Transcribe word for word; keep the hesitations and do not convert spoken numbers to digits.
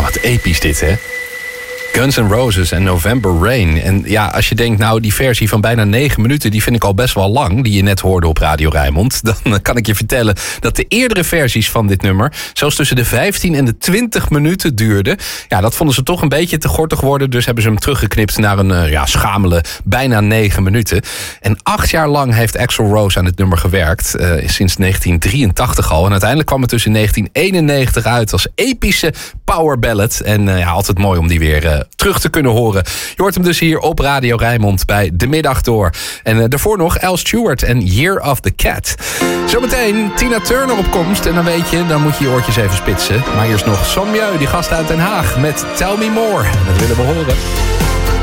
Wat episch dit, hè? Guns N' Roses en November Rain. En ja, als je denkt, nou, die versie van bijna negen minuten... die vind ik al best wel lang, die je net hoorde op Radio Rijnmond... dan kan ik je vertellen dat de eerdere versies van dit nummer... zelfs tussen de vijftien en de twintig minuten duurden. Ja, dat vonden ze toch een beetje te gortig worden... dus hebben ze hem teruggeknipt naar een uh, ja, schamele bijna negen minuten. En acht jaar lang heeft Axl Rose aan dit nummer gewerkt. Uh, sinds negentien drieëntachtig al. En uiteindelijk kwam het dus in negentien eenennegentig uit... als epische power ballad. En uh, ja, altijd mooi om die weer... Uh, terug te kunnen horen. Je hoort hem dus hier op Radio Rijnmond bij De Middag Door. En uh, daarvoor nog Al Stewart en Year of the Cat. Zometeen Tina Turner op komst. En dan weet je, dan moet je je oortjes even spitsen. Maar eerst nog Son Mieu, die gast uit Den Haag met Tell Me More. En dat willen we horen.